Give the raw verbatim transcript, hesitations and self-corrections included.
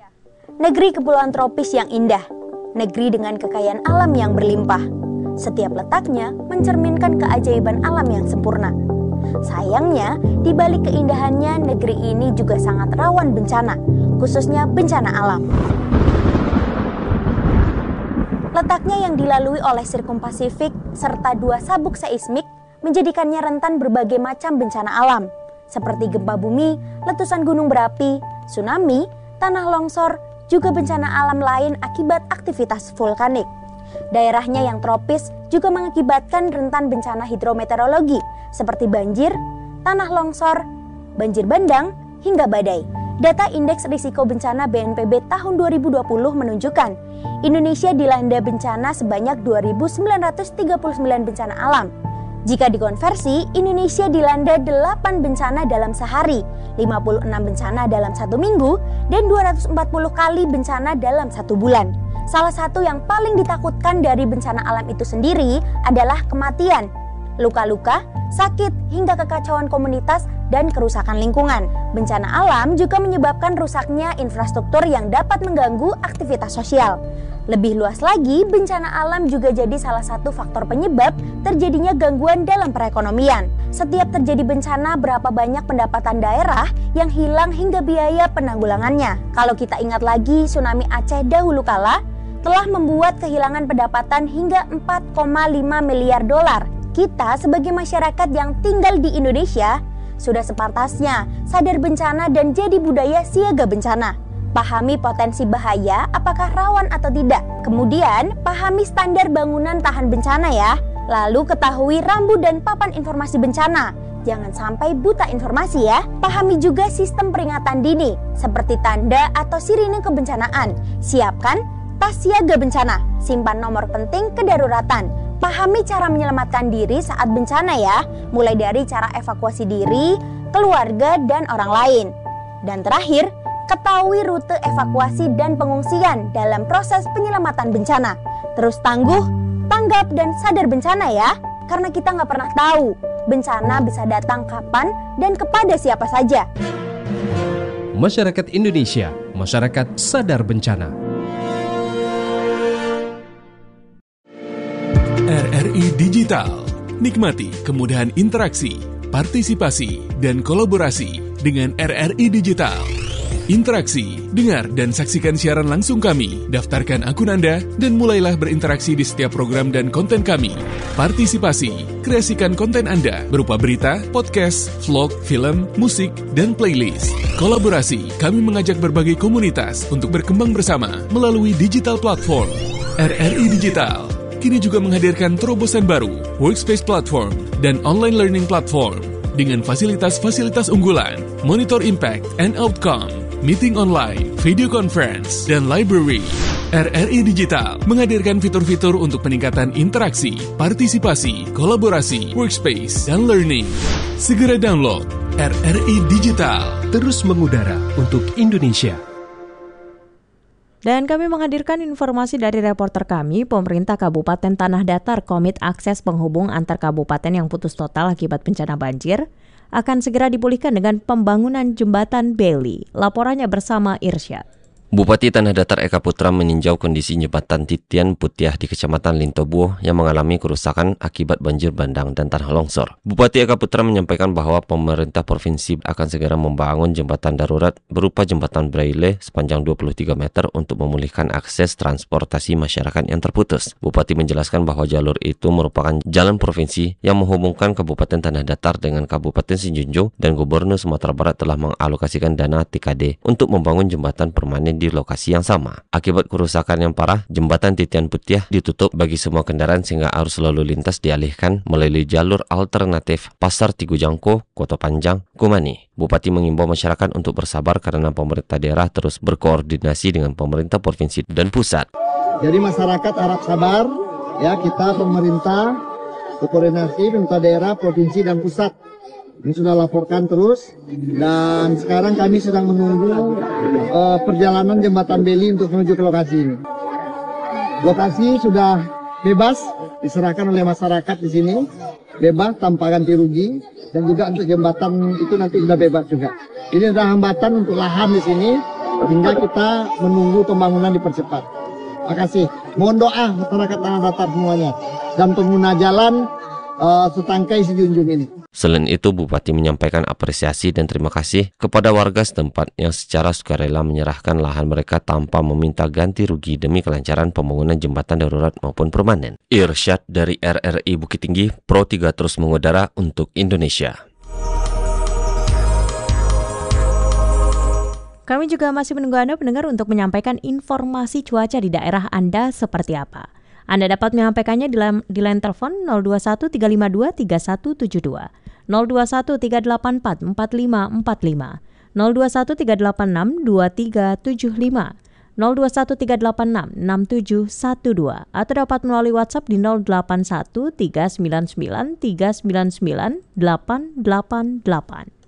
Negeri kepulauan tropis yang indah, negeri dengan kekayaan alam yang berlimpah. Setiap letaknya mencerminkan keajaiban alam yang sempurna. Sayangnya, di balik keindahannya, negeri ini juga sangat rawan bencana, khususnya bencana alam. Letaknya yang dilalui oleh Sirkum Pasifik serta dua sabuk seismik menjadikannya rentan berbagai macam bencana alam, seperti gempa bumi, letusan gunung berapi, tsunami, tanah longsor, juga bencana alam lain akibat aktivitas vulkanik. Daerahnya yang tropis juga mengakibatkan rentan bencana hidrometeorologi seperti banjir, tanah longsor, banjir bandang, hingga badai. Data Indeks Risiko Bencana B N P B tahun dua ribu dua puluh menunjukkan Indonesia dilanda bencana sebanyak dua ribu sembilan ratus tiga puluh sembilan bencana alam. Jika dikonversi, Indonesia dilanda delapan bencana dalam sehari, lima puluh enam bencana dalam satu minggu, dan dua ratus empat puluh kali bencana dalam satu bulan. Salah satu yang paling ditakutkan dari bencana alam itu sendiri adalah kematian, luka-luka, sakit, hingga kekacauan komunitas dan kerusakan lingkungan. Bencana alam juga menyebabkan rusaknya infrastruktur yang dapat mengganggu aktivitas sosial. Lebih luas lagi, bencana alam juga jadi salah satu faktor penyebab terjadinya gangguan dalam perekonomian. Setiap terjadi bencana, berapa banyak pendapatan daerah yang hilang hingga biaya penanggulangannya. Kalau kita ingat lagi, tsunami Aceh dahulu kala telah membuat kehilangan pendapatan hingga empat koma lima miliar dolar. Kita sebagai masyarakat yang tinggal di Indonesia sudah sepantasnya sadar bencana dan jadi budaya siaga bencana. Pahami potensi bahaya, apakah rawan atau tidak. Kemudian, pahami standar bangunan tahan bencana ya. Lalu ketahui rambu dan papan informasi bencana. Jangan sampai buta informasi ya. Pahami juga sistem peringatan dini, seperti tanda atau sirine kebencanaan. Siapkan tas siaga bencana. Simpan nomor penting kedaruratan. Pahami cara menyelamatkan diri saat bencana ya. Mulai dari cara evakuasi diri, keluarga, dan orang lain. Dan terakhir, ketahui rute evakuasi dan pengungsian dalam proses penyelamatan bencana. Terus tangguh, tanggap, dan sadar bencana ya. Karena kita nggak pernah tahu bencana bisa datang kapan dan kepada siapa saja. Masyarakat Indonesia, masyarakat sadar bencana. R R I Digital. Nikmati kemudahan interaksi, partisipasi, dan kolaborasi dengan R R I Digital. Interaksi, dengar dan saksikan siaran langsung kami, daftarkan akun Anda, dan mulailah berinteraksi di setiap program dan konten kami. Partisipasi, kreasikan konten Anda berupa berita, podcast, vlog, film, musik, dan playlist. Kolaborasi, kami mengajak berbagai komunitas untuk berkembang bersama melalui digital platform. R R I Digital kini juga menghadirkan terobosan baru, workspace platform, dan online learning platform dengan fasilitas-fasilitas unggulan, monitor impact and outcome, meeting online, video conference, dan library. R R I Digital menghadirkan fitur-fitur untuk peningkatan interaksi, partisipasi, kolaborasi, workspace, dan learning. Segera download R R I Digital. Terus mengudara untuk Indonesia. Dan kami menghadirkan informasi dari reporter kami, pemerintah Kabupaten Tanah Datar komit akses penghubung antar kabupaten yang putus total akibat bencana banjir akan segera dipulihkan dengan pembangunan jembatan Beli. Laporannya bersama Irsyad. Bupati Tanah Datar Eka Putra meninjau kondisi jembatan Titian Putiah di Kecamatan Lintobuo yang mengalami kerusakan akibat banjir bandang dan tanah longsor. Bupati Eka Putra menyampaikan bahwa pemerintah provinsi akan segera membangun jembatan darurat berupa jembatan braille sepanjang dua puluh tiga meter untuk memulihkan akses transportasi masyarakat yang terputus. Bupati menjelaskan bahwa jalur itu merupakan jalan provinsi yang menghubungkan Kabupaten Tanah Datar dengan Kabupaten Sijunjung, dan Gubernur Sumatera Barat telah mengalokasikan dana T K D untuk membangun jembatan permanen di lokasi yang sama. Akibat kerusakan yang parah, jembatan Titian Putiah ditutup bagi semua kendaraan sehingga arus lalu lintas dialihkan melalui jalur alternatif Pasar Tigujangko, Kota Panjang, Kumani. Bupati mengimbau masyarakat untuk bersabar karena pemerintah daerah terus berkoordinasi dengan pemerintah provinsi dan pusat. Jadi masyarakat harap sabar, ya, kita pemerintah berkoordinasi pemerintah daerah, provinsi dan pusat. Ini sudah laporkan terus, dan sekarang kami sedang menunggu uh, perjalanan jembatan Beli untuk menuju ke lokasi ini. Lokasi sudah bebas diserahkan oleh masyarakat di sini, bebas tanpa ganti rugi, dan juga untuk jembatan itu nanti sudah bebas juga. Ini ada hambatan untuk lahan di sini, hingga kita menunggu pembangunan dipercepat. Terima kasih. Mohon doa masyarakat Tanah Datar semuanya dan pengguna jalan uh, setangkai sejunjung ini. Selain itu, Bupati menyampaikan apresiasi dan terima kasih kepada warga setempat yang secara sukarela menyerahkan lahan mereka tanpa meminta ganti rugi demi kelancaran pembangunan jembatan darurat maupun permanen. Irsyad dari R R I Bukit Tinggi, Pro tiga terus mengudara untuk Indonesia. Kami juga masih menunggu Anda pendengar untuk menyampaikan informasi cuaca di daerah Anda seperti apa. Anda dapat menyampaikannya di line, di line telepon nol dua satu tiga lima dua tiga satu tujuh dua, nol dua satu tiga delapan empat empat lima empat lima, nol dua satu tiga delapan enam dua tiga tujuh lima, nol dua satu tiga delapan enam enam tujuh satu dua, atau dapat melalui WhatsApp di nol delapan satu tiga sembilan sembilan tiga sembilan sembilan delapan delapan delapan.